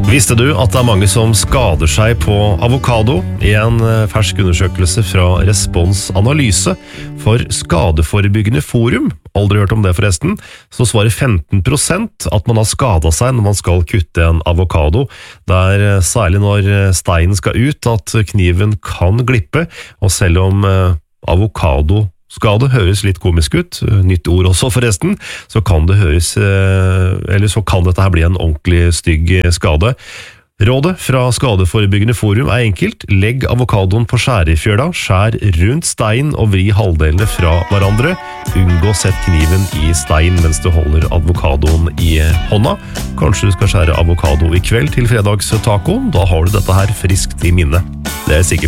Visste du at det mange som skader seg på avokado? I en fersk undersøkelse fra Respons Analyse for Skadeforebyggende Forum, aldri hørt om det forresten, så svarer 15% at man har skadet seg når man skal kutte en avokado. Det særlig når steinen skal ut at kniven kan glippe, og selv om avokado-skade høres litt komisk ut, nytt ord også forresten, så kan det høres, eller så kan dette her bli en ordentlig stygg skade. Rådet fra Skadeforebyggende Forum enkelt. Legg avokadoen på skjærefjøla, skjær rundt stein og vri halvdelene fra hverandre. Unngå sett kniven i stein mens du holder avokadoen i hånda. Kanskje du skal skjære avokado i kveld til fredagstacoen, da har du dette her friskt i minne. Det sikkert